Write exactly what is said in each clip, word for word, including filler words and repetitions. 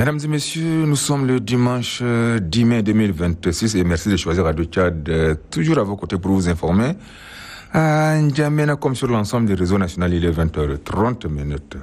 Mesdames et messieurs, nous sommes le dimanche dix mai deux mille vingt-six et merci de choisir Radio Tchad, euh, toujours à vos côtés pour vous informer. À N'Djamena, comme sur l'ensemble du réseau national, il est vingt heures trente minutes.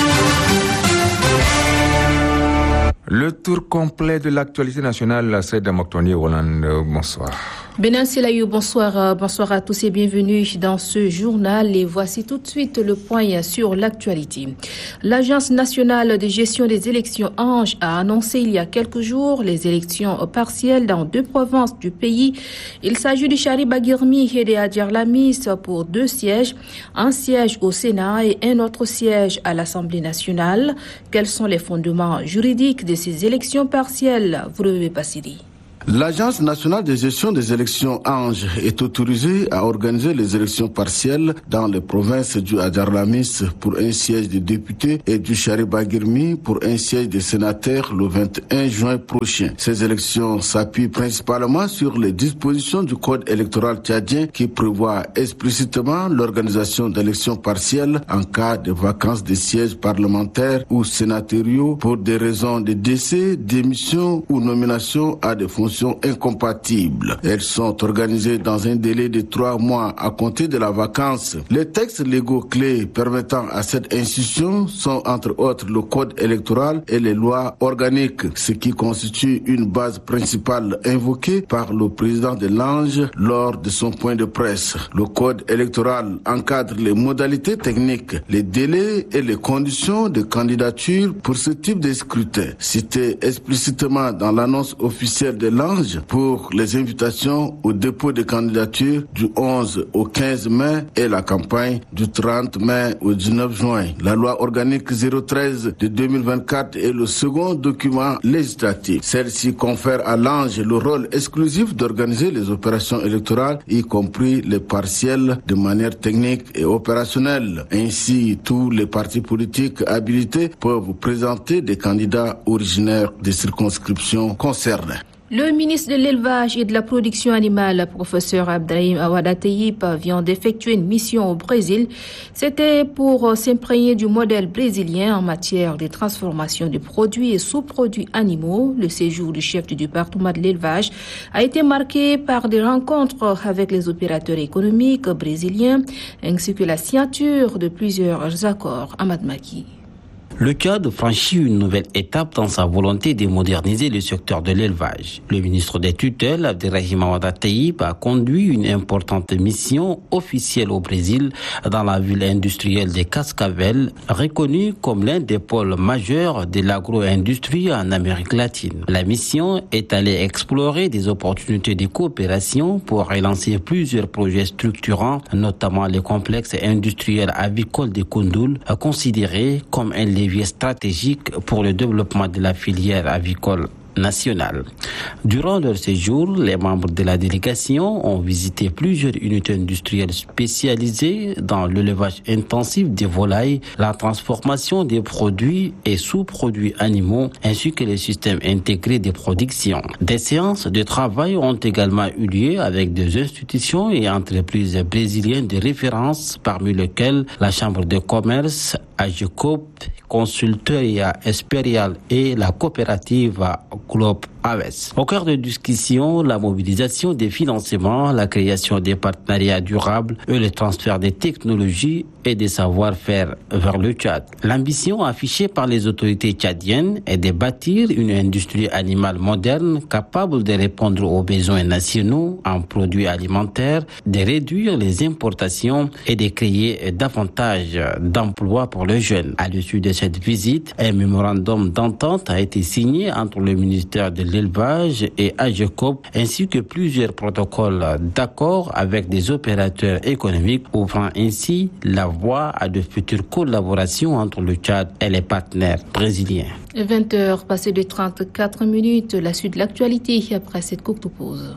Le tour complet de l'actualité nationale, c'est Damoktoni Roland. Bonsoir. Benan Selayou, bonsoir, bonsoir à tous et bienvenue dans ce journal. Et voici tout de suite le point sur l'actualité. L'Agence nationale de gestion des élections Ange a annoncé il y a quelques jours les élections partielles dans deux provinces du pays. Il s'agit du Chari-Bagirmi et de Adjar-Lamis pour deux sièges, un siège au Sénat et un autre siège à l'Assemblée nationale. Quels sont les fondements juridiques de ces élections partielles? Vous devez passer. L'Agence nationale de gestion des élections Ange est autorisée à organiser les élections partielles dans les provinces du Adjar-Lamis pour un siège de député et du Chari-Bagirmi pour un siège de sénateur le vingt et un juin prochain. Ces élections s'appuient principalement sur les dispositions du Code électoral tchadien qui prévoit explicitement l'organisation d'élections partielles en cas de vacances de sièges parlementaires ou sénatoriaux pour des raisons de décès, démission ou nomination à des fonctions incompatibles. Elles sont organisées dans un délai de trois mois à compter de la vacance. Les textes légaux clés permettant à cette institution sont entre autres le code électoral et les lois organiques, ce qui constitue une base principale invoquée par le président de l'Ange lors de son point de presse. Le code électoral encadre les modalités techniques, les délais et les conditions de candidature pour ce type de scrutin, cité explicitement dans l'annonce officielle de l'Ange pour les invitations au dépôt de candidature du onze au quinze mai et la campagne du trente mai au dix-neuf juin. La loi organique zéro treize de deux mille vingt-quatre est le second document législatif. Celle-ci confère à l'Ange le rôle exclusif d'organiser les opérations électorales, y compris les partielles, de manière technique et opérationnelle. Ainsi, tous les partis politiques habilités peuvent présenter des candidats originaires des circonscriptions concernées. Le ministre de l'Élevage et de la Production animale, professeur Abdrahim Awada Taïb, vient d'effectuer une mission au Brésil. C'était pour s'imprégner du modèle brésilien en matière de transformation de produits et sous-produits animaux. Le séjour du chef du département de l'élevage a été marqué par des rencontres avec les opérateurs économiques brésiliens ainsi que la signature de plusieurs accords. Ahmad Maki. Le Tchad franchit une nouvelle étape dans sa volonté de moderniser le secteur de l'élevage. Le ministre des tutelles, Abdrahim Awada Taïb, a conduit une importante mission officielle au Brésil dans la ville industrielle de Cascavel, reconnue comme l'un des pôles majeurs de l'agro-industrie en Amérique latine. La mission est allée explorer des opportunités de coopération pour relancer plusieurs projets structurants, notamment le complexe industriel avicole de Koundoul, considéré comme un levier stratégique pour le développement de la filière avicole nationale. Durant leur séjour, les membres de la délégation ont visité plusieurs unités industrielles spécialisées dans l'élevage intensif des volailles, la transformation des produits et sous-produits animaux, ainsi que les systèmes intégrés de production. Des séances de travail ont également eu lieu avec des institutions et entreprises brésiliennes de référence, parmi lesquelles la Chambre de commerce, AGECOP, Consultoria Esperial et la coopérative Globe Aves. Au cœur de discussion, la mobilisation des financements, la création des partenariats durables et le transfert des technologies et des savoir-faire vers le Tchad. L'ambition affichée par les autorités tchadiennes est de bâtir une industrie animale moderne capable de répondre aux besoins nationaux en produits alimentaires, de réduire les importations et de créer davantage d'emplois pour les jeunes. À l'issue de cette visite, un mémorandum d'entente a été signé entre le ministère de l'élevage et AGECOP ainsi que plusieurs protocoles d'accord avec des opérateurs économiques, ouvrant ainsi la voie à de futures collaborations entre le Tchad et les partenaires brésiliens. vingt heures passées de trente-quatre minutes, la suite de l'actualité après cette courte pause.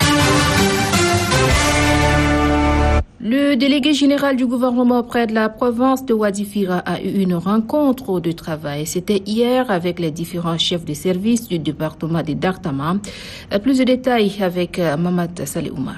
Le délégué général du gouvernement près de la province de Wadifira a eu une rencontre de travail. C'était hier avec les différents chefs de service du département de Dartama. Plus de détails avec Mamad Saleh Oumar.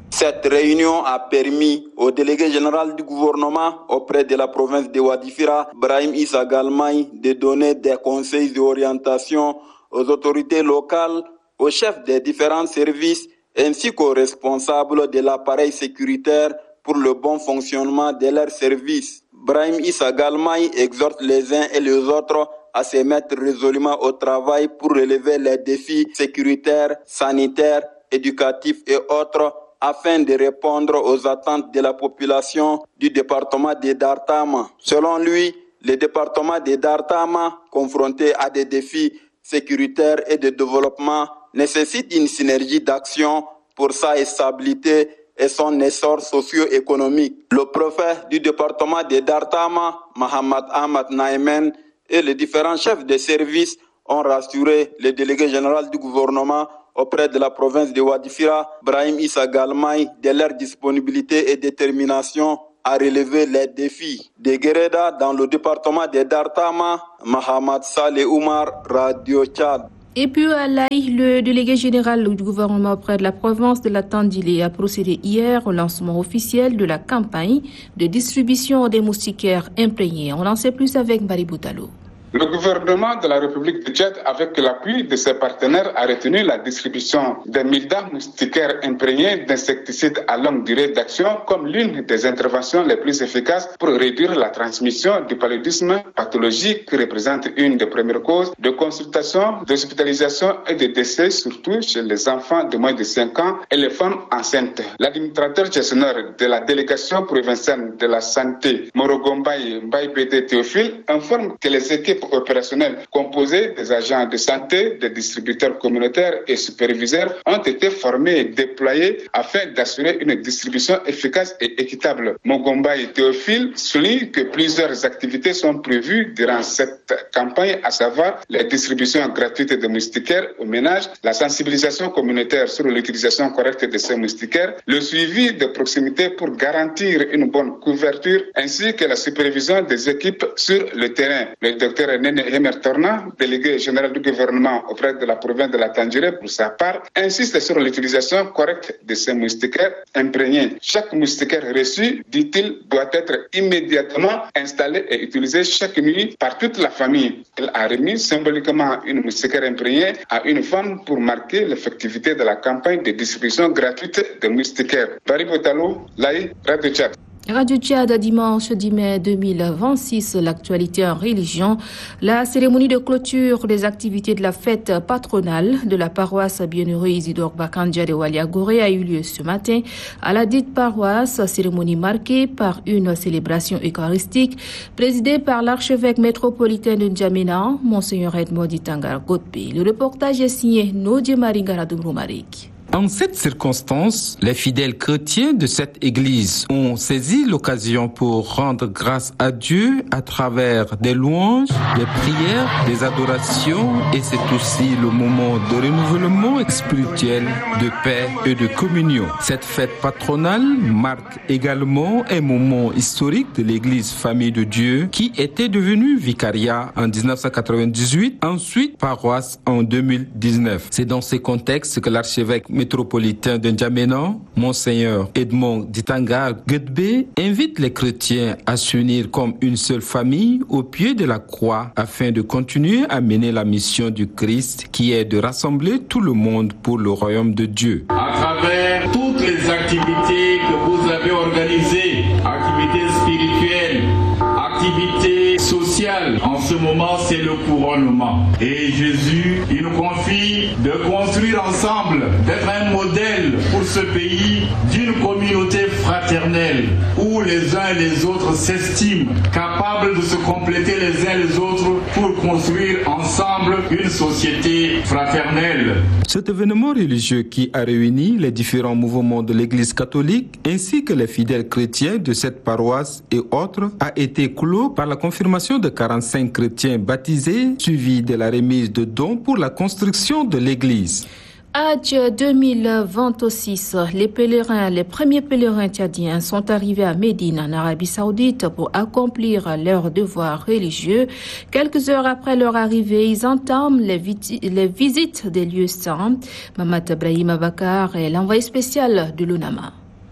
Cette réunion a permis au délégué général du gouvernement auprès de la province de Wadifira, Brahim Issa Galmaï, de donner des conseils et orientations aux autorités locales, aux chefs des différents services ainsi qu'aux responsables de l'appareil sécuritaire pour le bon fonctionnement de leurs services. Brahim Issa Galmaï exhorte les uns et les autres à se mettre résolument au travail pour relever les défis sécuritaires, sanitaires, éducatifs et autres afin de répondre aux attentes de la population du département de Dartama. Selon lui, le département de Dartama, confronté à des défis sécuritaires et de développement, nécessite une synergie d'action pour sa stabilité et son essor socio-économique. Le préfet du département de Dartama, Mohamed Ahmad Naïmen, et les différents chefs de service ont rassuré le délégué général du gouvernement auprès de la province de Wadifira, Brahim Issa Galmaï, de leur disponibilité et détermination à relever les défis. De Guéreda, dans le département de Dartama, Mohamed Saleh Oumar, Radio Tchad. Et puis à l'Aï, le délégué général du gouvernement auprès de la province de la Tandilé a procédé hier au lancement officiel de la campagne de distribution des moustiquaires imprégnés. On en sait plus avec Mbari Boutalo. Le gouvernement de la République du Tchad, avec l'appui de ses partenaires, a retenu la distribution des mille moustiquaires imprégnés d'insecticides à longue durée d'action comme l'une des interventions les plus efficaces pour réduire la transmission du paludisme pathologique qui représente une des premières causes de consultation, d'hospitalisation et de décès, surtout chez les enfants de moins de cinq ans et les femmes enceintes. L'administrateur gestionnaire de la délégation provinciale de la santé, Morogombaye Mbaye Théophile, informe que les équipes opérationnels composés des agents de santé, des distributeurs communautaires et superviseurs ont été formés et déployés afin d'assurer une distribution efficace et équitable. Mogomba et Théophile soulignent que plusieurs activités sont prévues durant cette campagne, à savoir la distribution gratuite de moustiquaires aux ménages, la sensibilisation communautaire sur l'utilisation correcte de ces moustiquaires, le suivi de proximité pour garantir une bonne couverture, ainsi que la supervision des équipes sur le terrain. Le docteur Nene Hemer-Torna, délégué général du gouvernement auprès de la province de la Tandjéré, pour sa part, insiste sur l'utilisation correcte de ces moustiquaires imprégnés. Chaque moustiquaire reçu, dit-il, doit être immédiatement installé et utilisé chaque nuit par toute la famille. Il a remis symboliquement une moustiquaire imprégnée à une femme pour marquer l'effectivité de la campagne de distribution gratuite de moustiquaires. Barry Botalo, Laï, Radio Tchad. Radio Tchad, dimanche dix mai deux mille vingt-six, l'actualité en religion. La cérémonie de clôture des activités de la fête patronale de la paroisse Bienheureux Isidore Bakandja de Waliagoré a eu lieu ce matin à la dite paroisse, cérémonie marquée par une célébration eucharistique présidée par l'archevêque métropolitain de N'Djamena, Monseigneur Edmond Ditangar Godbe. Le reportage est signé Nodje Maringara Dumrumarik. En cette circonstance, les fidèles chrétiens de cette église ont saisi l'occasion pour rendre grâce à Dieu à travers des louanges, des prières, des adorations, et c'est aussi le moment de renouvellement spirituel, de paix et de communion. Cette fête patronale marque également un moment historique de l'église Famille de Dieu qui était devenue vicariat en dix-neuf cent quatre-vingt-dix-huit, ensuite paroisse en deux mille dix-neuf. C'est dans ce contexte que l'archevêque métropolitain de N'Djamena, Monseigneur Edmond Ditangar Godbe, invite les chrétiens à s'unir comme une seule famille au pied de la croix afin de continuer à mener la mission du Christ qui est de rassembler tout le monde pour le royaume de Dieu. À travers toutes les activités que vous avez organisées, activités spirituelles, activités sociales, en ce moment c'est le couronnement. Et Jésus, il nous confie de construire ensemble, d'être un modèle pour ce pays d'une communauté fraternelle où les uns et les autres s'estiment capables de se compléter les uns les autres pour construire ensemble une société fraternelle. Cet événement religieux qui a réuni les différents mouvements de l'Église catholique ainsi que les fidèles chrétiens de cette paroisse et autres a été clos par la confirmation de quarante-cinq chrétiens baptisés suivi de la remise de dons pour la construction de l'Église. Hajj deux mille vingt-six, les pèlerins, les premiers pèlerins tchadiens sont arrivés à Médine en Arabie Saoudite pour accomplir leurs devoirs religieux. Quelques heures après leur arrivée, ils entament les, viti- les visites des lieux saints. Mamad Brahim Abakar est l'envoyé spécial de l'U N A M A.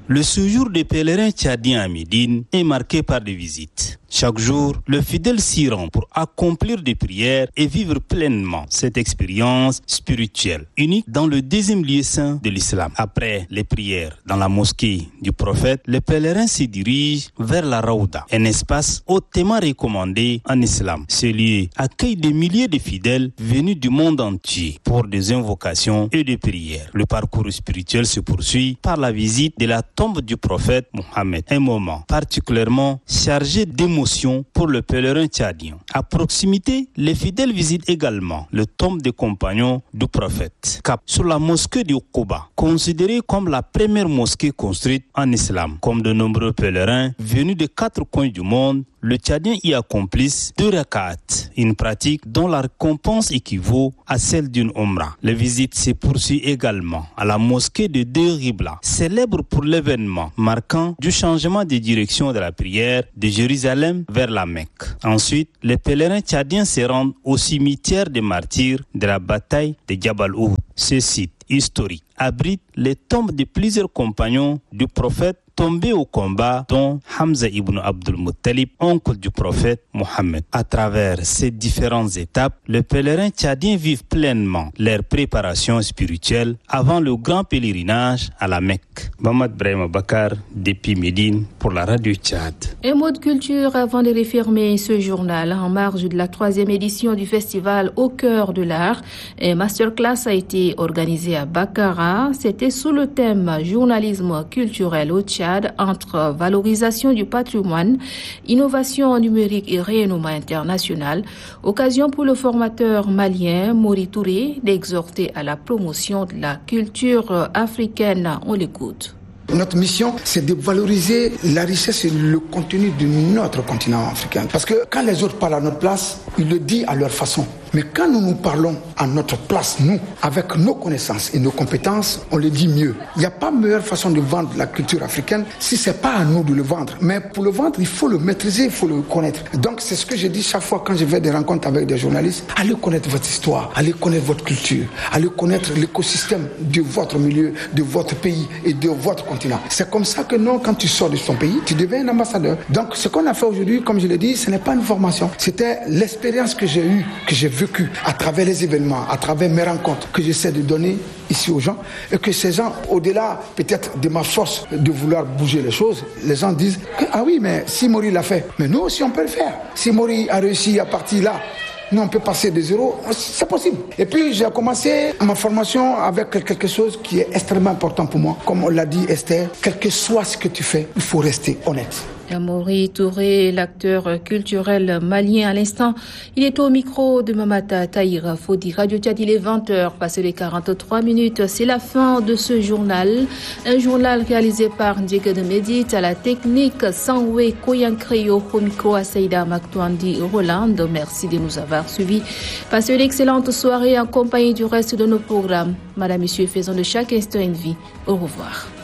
Le séjour des pèlerins tchadiens à Médine est marqué par des visites. Chaque jour, le fidèle s'y rend pour accomplir des prières et vivre pleinement cette expérience spirituelle, unique dans le deuxième lieu saint de l'islam. Après les prières dans la mosquée du prophète, les pèlerins se dirigent vers la Raouda, un espace hautement recommandé en islam. Ce lieu accueille des milliers de fidèles venus du monde entier pour des invocations et des prières. Le parcours spirituel se poursuit par la visite de la tombe du prophète Mohammed, un moment particulièrement chargé d'émotions pour le pèlerin tchadien. À proximité, les fidèles visitent également le tombe des compagnons du prophète, cap sur la mosquée de Quba, considérée comme la première mosquée construite en islam. Comme de nombreux pèlerins venus des quatre coins du monde, le Tchadien y accomplissent deux rak'at, une pratique dont la récompense équivaut à celle d'une omra. Les visites se poursuivent également à la mosquée de Deux Ribla, célèbre pour l'événement marquant du changement de direction de la prière de Jérusalem vers la Mecque. Ensuite, les pèlerins tchadiens se rendent au cimetière des martyrs de la bataille de Jabal Uhud. Ce site historique abrite les tombes de plusieurs compagnons du prophète tombés au combat, dont Hamza ibn Abdul Muttalib, oncle du prophète Mohammed. À travers ces différentes étapes, les pèlerins tchadiens vivent pleinement leur préparation spirituelle avant le grand pèlerinage à la Mecque. Mamad Brahim Bakar, depuis Médine, pour la radio Tchad. Un mot de culture avant de refermer ce journal. En marge de la troisième édition du festival Au cœur de l'art, un masterclass a été organisé à Bakara. C'était sous le thème journalisme culturel au Tchad, entre valorisation du patrimoine, innovation numérique et rayonnement international. Occasion pour le formateur malien Mori Touré d'exhorter à la promotion de la culture africaine. On l'écoute. Notre mission, c'est de valoriser la richesse et le contenu de notre continent africain. Parce que quand les autres parlent à notre place, ils le disent à leur façon. Mais quand nous nous parlons à notre place, nous, avec nos connaissances et nos compétences, on le dit mieux. Il n'y a pas meilleure façon de vendre la culture africaine si ce n'est pas à nous de le vendre. Mais pour le vendre, il faut le maîtriser, il faut le connaître. Donc c'est ce que je dis chaque fois quand je vais des rencontres avec des journalistes. Allez connaître votre histoire, allez connaître votre culture, allez connaître l'écosystème de votre milieu, de votre pays et de votre continent. C'est comme ça que non, quand tu sors de ton pays, tu deviens un ambassadeur. Donc ce qu'on a fait aujourd'hui, comme je l'ai dit, ce n'est pas une formation. C'était l'expérience que j'ai eue, que j'ai vécu à travers les événements, à travers mes rencontres que j'essaie de donner ici aux gens, et que ces gens, au-delà peut-être de ma force de vouloir bouger les choses, les gens disent que, ah oui, mais si Mori l'a fait, mais nous aussi on peut le faire. Si Mori a réussi à partir là, nous on peut passer de zéro, c'est possible. Et puis j'ai commencé ma formation avec quelque chose qui est extrêmement important pour moi. Comme on l'a dit Esther, quel que soit ce que tu fais, il faut rester honnête. Mori Touré, l'acteur culturel malien à l'instant, il est au micro de Mamata Tahira Fodi. Radio Tchad, il est vingt heures, passé les quarante-trois minutes. C'est la fin de ce journal. Un journal réalisé par Ndiéga de Médit, à la technique Sanwe Koyankreyo, au micro à Saïda Maktouandi Roland. Merci de nous avoir suivis. Passez une excellente soirée en compagnie du reste de nos programmes. Madame, Monsieur, faisons de chaque instant une vie. Au revoir.